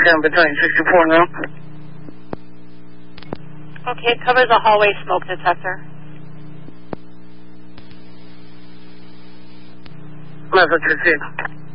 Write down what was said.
10 Battalion 64 now. Okay, it covers a hallway smoke detector. Message received.